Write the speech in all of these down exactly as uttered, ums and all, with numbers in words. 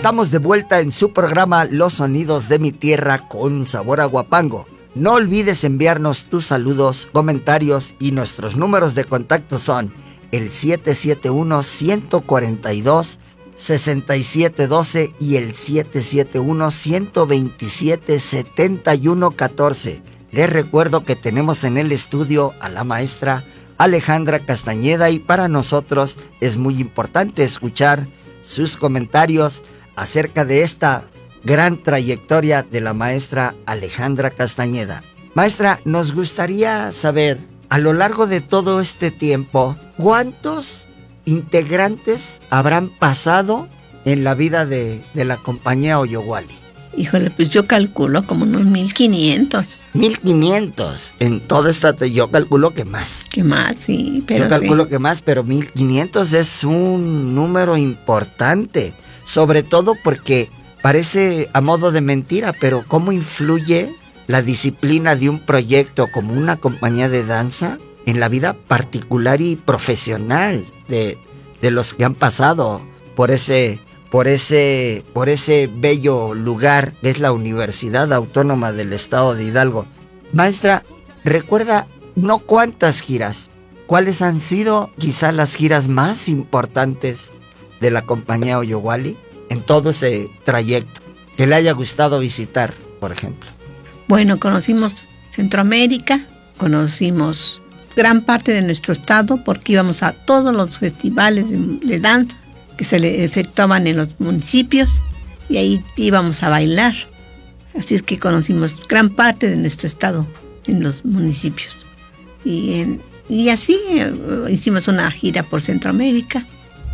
Estamos de vuelta en su programa Los Sonidos de mi Tierra con sabor a Huapango. No olvides enviarnos tus saludos, comentarios y nuestros números de contacto son el siete siete uno, uno cuatro dos, seis siete uno dos y el siete siete uno, uno dos siete, siete uno uno cuatro. Les recuerdo que tenemos en el estudio a la maestra Alejandra Castañeda y para nosotros es muy importante escuchar sus comentarios acerca de esta gran trayectoria de la maestra Alejandra Castañeda. Maestra, nos gustaría saber, a lo largo de todo este tiempo, ¿cuántos integrantes habrán pasado en la vida de, de la compañía Oyowali? Híjole, pues yo calculo como unos mil quinientos. Mil quinientos en toda esta, yo calculo que más. Que más, sí, pero Yo calculo sí. que más, pero mil quinientos es un número importante. Sobre todo porque parece a modo de mentira, pero ¿cómo influye la disciplina de un proyecto como una compañía de danza en la vida particular y profesional de, de los que han pasado por ese, por ese, por ese bello lugar que es la Universidad Autónoma del Estado de Hidalgo? Maestra, recuerda no cuántas giras, cuáles han sido quizás las giras más importantes de la compañía Oyowali en todo ese trayecto que le haya gustado visitar, por ejemplo. Bueno, conocimos Centroamérica, conocimos gran parte de nuestro estado porque íbamos a todos los festivales de, de danza que se le efectuaban en los municipios y ahí íbamos a bailar. Así es que conocimos gran parte de nuestro estado en los municipios. Y, en, y así eh, hicimos una gira por Centroamérica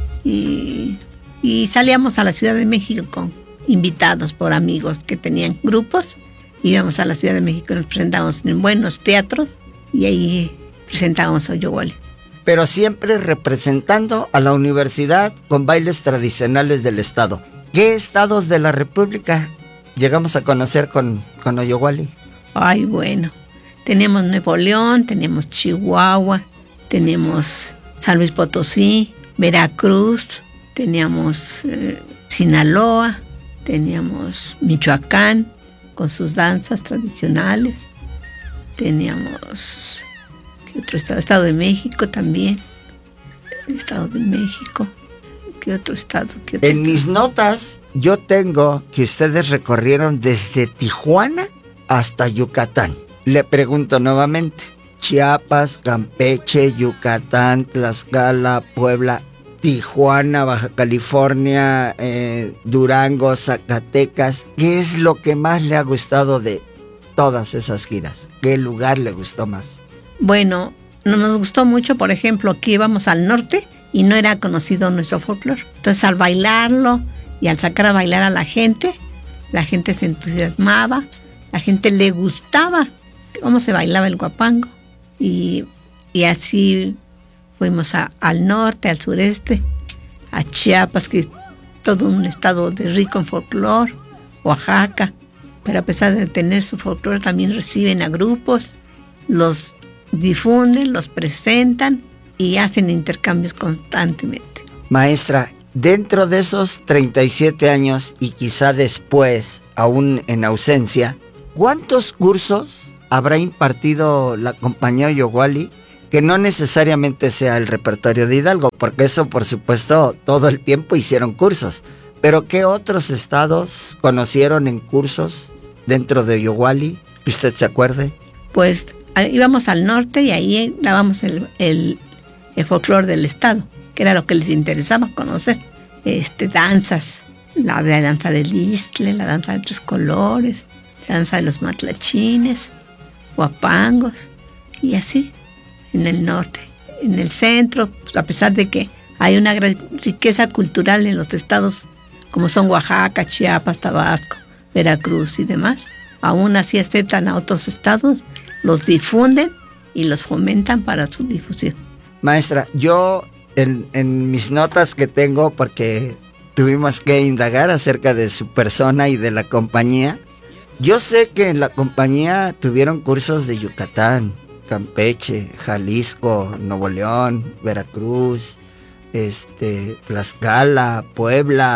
y, y salíamos a la Ciudad de México con invitados por amigos que tenían grupos. Íbamos a la Ciudad de México y nos presentábamos en buenos teatros y ahí presentábamos a Oyowali. Pero siempre representando a la universidad con bailes tradicionales del estado. ¿Qué estados de la República llegamos a conocer con, con Oyowali? Ay, bueno, tenemos Nuevo León, tenemos Chihuahua, tenemos San Luis Potosí, Veracruz, teníamos eh, Sinaloa, teníamos Michoacán con sus danzas tradicionales, teníamos ¿qué otro estado? Estado de México también, el Estado de México. ¿Qué otro estado? ¿Qué otro en estado? mis notas yo tengo que ustedes recorrieron desde Tijuana hasta Yucatán. Le pregunto nuevamente, Chiapas, Campeche, Yucatán, Tlaxcala, Puebla, Tijuana, Baja California, eh, Durango, Zacatecas. ¿Qué es lo que más le ha gustado de todas esas giras? ¿Qué lugar le gustó más? Bueno, nos gustó mucho, por ejemplo, que íbamos al norte y no era conocido nuestro folclore. Entonces, al bailarlo y al sacar a bailar a la gente, la gente se entusiasmaba, la gente le gustaba cómo se bailaba el huapango. Y, y así fuimos a, al norte, al sureste, a Chiapas, que es todo un estado de rico en folclore, Oaxaca. Pero a pesar de tener su folclore, también reciben a grupos, los difunden, los presentan y hacen intercambios constantemente. Maestra, dentro de esos treinta y siete años y quizá después, aún en ausencia, ¿cuántos cursos habrá impartido la compañía Oyowali que no necesariamente sea el repertorio de Hidalgo? Porque eso, por supuesto, todo el tiempo hicieron cursos. Pero ¿qué otros estados conocieron en cursos dentro de Oyowali? ¿Que usted se acuerde? Pues íbamos al norte y ahí dábamos el, el, el folclore del estado, que era lo que les interesaba conocer. Este, danzas, la, la danza del Ixtle, la danza de tres colores, la danza de los matlachines, huapangos, y así, en el norte. En el centro, pues, a pesar de que hay una gran riqueza cultural en los estados, como son Oaxaca, Chiapas, Tabasco, Veracruz y demás, aún así aceptan a otros estados, los difunden y los fomentan para su difusión. Maestra, yo en, en mis notas que tengo, porque tuvimos que indagar acerca de su persona y de la compañía, yo sé que en la compañía tuvieron cursos de Yucatán, Campeche, Jalisco, Nuevo León, Veracruz, este, Tlaxcala, Puebla,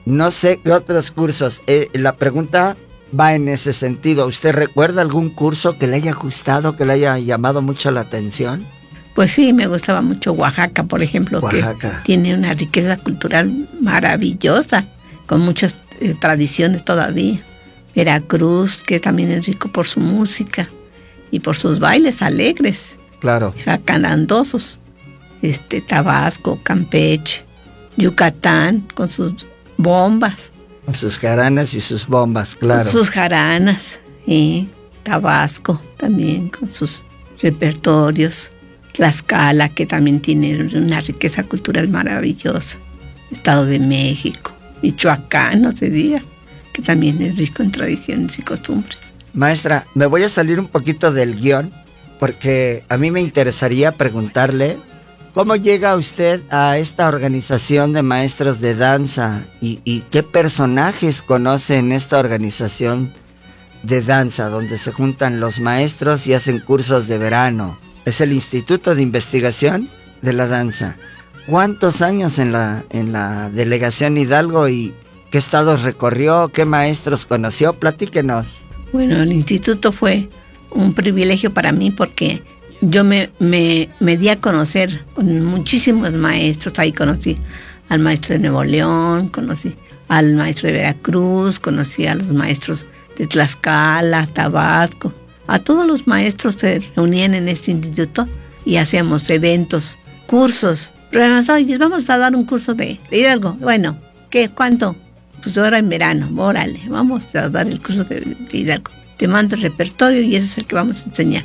No sé qué otros cursos. Eh, la pregunta va en ese sentido. ¿Usted recuerda algún curso que le haya gustado, que le haya llamado mucho la atención? Pues sí, me gustaba mucho Oaxaca, por ejemplo, Oaxaca. Que tiene una riqueza cultural maravillosa, con muchas eh, tradiciones todavía. Veracruz, que también es rico por su música y por sus bailes alegres. Claro. Jacarandosos. Este, Tabasco, Campeche, Yucatán, con sus bombas. Con sus jaranas y sus bombas, claro. Con sus jaranas, ¿eh? Tabasco también, con sus repertorios. Tlaxcala, que también tiene una riqueza cultural maravillosa. Estado de México, Michoacán, no se diga, que también es rico en tradiciones y costumbres. Maestra, me voy a salir un poquito del guión, porque a mí me interesaría preguntarle cómo llega usted a esta organización de maestros de danza y, y qué personajes conoce en esta organización de danza, donde se juntan los maestros y hacen cursos de verano. Es el Instituto de Investigación de la Danza. ¿Cuántos años en la, en la delegación Hidalgo y qué estados recorrió, qué maestros conoció? Platíquenos. Bueno, el instituto fue un privilegio para mí porque yo me, me, me di a conocer con muchísimos maestros. Ahí conocí al maestro de Nuevo León, conocí al maestro de Veracruz, conocí a los maestros de Tlaxcala, Tabasco. A todos los maestros se reunían en este instituto y hacíamos eventos, cursos. Pero oye, vamos a dar un curso de, de Hidalgo. Bueno, ¿qué? ¿Cuánto? Pues ahora en verano, órale, vamos a dar el curso de, de Hidalgo. Te mando el repertorio y ese es el que vamos a enseñar.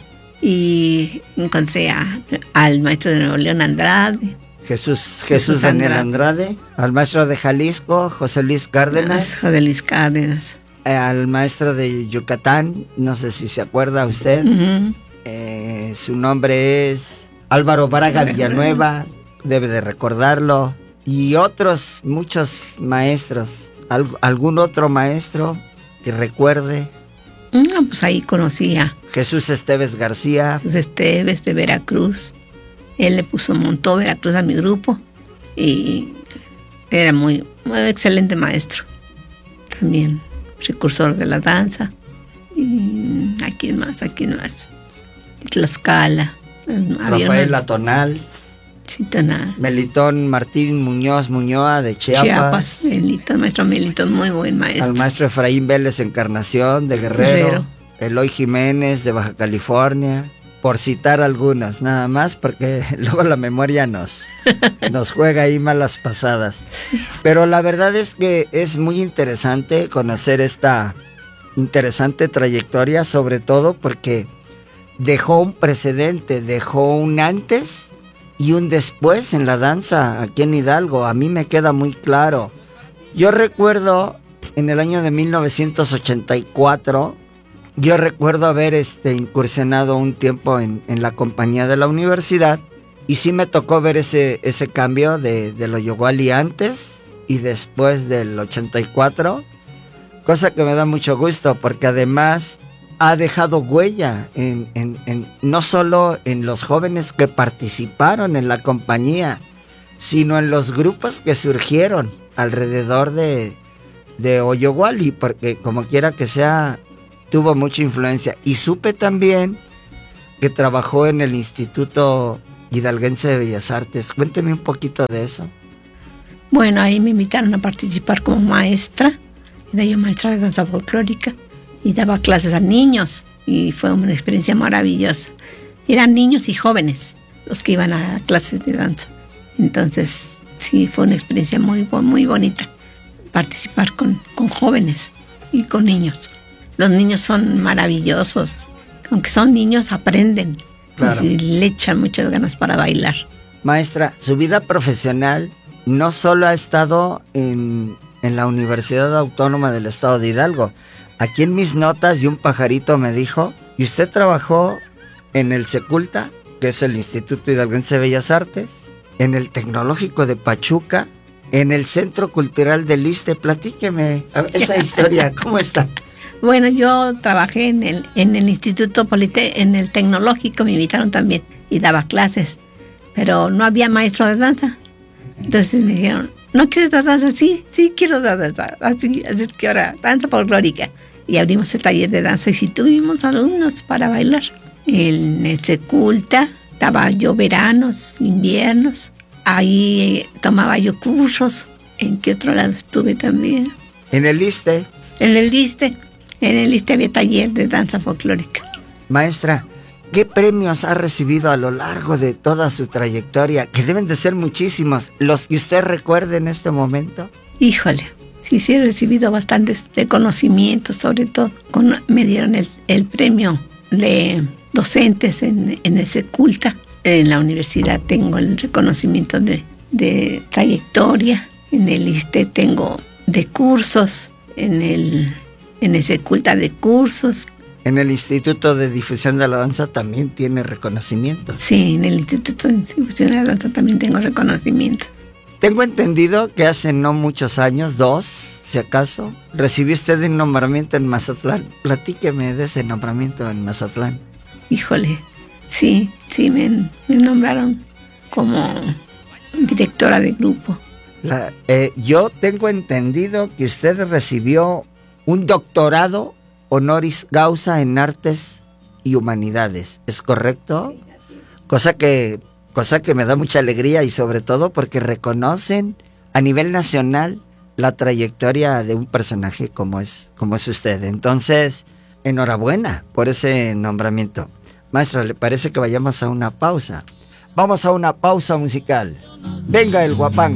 Y encontré a, al maestro de Nuevo León, Andrade. Jesús, Jesús, Jesús Daniel Andrade. Andrade. Al maestro de Jalisco, José Luis Cárdenas. José Luis Cárdenas. Al maestro de Yucatán, no sé si se acuerda usted. Uh-huh. Eh, su nombre es Álvaro Braga Villanueva, debe de recordarlo. Y otros, muchos maestros. ¿Al, ¿Algún otro maestro que recuerde? No, pues ahí conocí a Jesús Esteves García. Jesús Esteves de Veracruz. Él le puso, montó Veracruz a mi grupo y era muy, muy excelente maestro. También precursor de la danza. Y ¿a quién más? ¿A quién más? Tlaxcala. Rafael Latonal. Sí, Tonal. Melitón Martín Muñoz Muñoa de Chiapas. Chiapas, Melitón, maestro Melitón, muy buen maestro. Al maestro Efraín Vélez Encarnación de Guerrero. Guerrero. Eloy Jiménez de Baja California. Por citar algunas, nada más, porque luego la memoria nos, nos juega ahí malas pasadas. Sí. Pero la verdad es que es muy interesante conocer esta interesante trayectoria, sobre todo porque dejó un precedente, dejó un antes y un después en la danza aquí en Hidalgo. A mí me queda muy claro. Yo recuerdo en el año de mil novecientos ochenta y cuatro... Yo recuerdo haber este, incursionado un tiempo en, en la compañía de la universidad y sí me tocó ver ese, ese cambio de, de lo Yoguali antes y después del ochenta y cuatro, cosa que me da mucho gusto porque además ha dejado huella en, en, en, no solo en los jóvenes que participaron en la compañía, sino en los grupos que surgieron alrededor de, de Oyoguali, porque como quiera que sea, tuvo mucha influencia. Y supe también que trabajó en el Instituto Hidalguense de Bellas Artes. Cuénteme un poquito de eso. Bueno, ahí me invitaron a participar como maestra. Era yo maestra de danza folclórica y daba clases a niños. Y fue una experiencia maravillosa. Eran niños y jóvenes los que iban a clases de danza. Entonces, sí, fue una experiencia muy, muy bonita. Participar con, con jóvenes y con niños. Los niños son maravillosos. Aunque son niños, aprenden. Claro. Y le echan muchas ganas para bailar. Maestra, su vida profesional no solo ha estado en, en la Universidad Autónoma del Estado de Hidalgo. Aquí en mis notas y un pajarito me dijo, y usted trabajó en el Seculta, que es el Instituto Hidalguense de Bellas Artes, en el Tecnológico de Pachuca, en el Centro Cultural del Iste. Platíqueme esa historia, ¿cómo está? Bueno, yo trabajé en el, en el Instituto Polite, en el Tecnológico, me invitaron también y daba clases, pero no había maestro de danza. Entonces me dijeron, ¿no quieres dar danza? Sí, sí quiero dar danza. Así, así es que ahora, danza folclórica. Y abrimos el taller de danza y sí tuvimos alumnos para bailar. En el Seculta daba yo veranos, inviernos. Ahí eh, tomaba yo cursos. ¿En qué otro lado estuve también? En el ISSSTE. En el ISSSTE. En el ISSSTE había taller de danza folclórica. Maestra, ¿qué premios ha recibido a lo largo de toda su trayectoria? Que deben de ser muchísimos. ¿Los que usted recuerde en este momento? Híjole, sí, sí he recibido bastantes reconocimientos, sobre todo con, me dieron el, el premio de docentes en, en el Seculta. En la universidad tengo el reconocimiento de, de trayectoria. En el ISSSTE tengo de cursos. En el, en el Seculta de cursos. En el Instituto de Difusión de la Danza también tiene reconocimientos. Sí, en el Instituto de Difusión de la Danza también tengo reconocimientos. Tengo entendido que hace no muchos años, dos, si acaso, recibió usted un nombramiento en Mazatlán. Platíqueme de ese nombramiento en Mazatlán. Híjole, sí, sí, me, me nombraron como directora de grupo. La, eh, yo tengo entendido que usted recibió un doctorado honoris causa en artes y humanidades, ¿es correcto? Cosa que, cosa que me da mucha alegría y sobre todo porque reconocen a nivel nacional la trayectoria de un personaje como es, como es usted. Entonces, enhorabuena por ese nombramiento. Maestra, ¿le parece que vayamos a una pausa? Vamos a una pausa musical. Venga el guapango.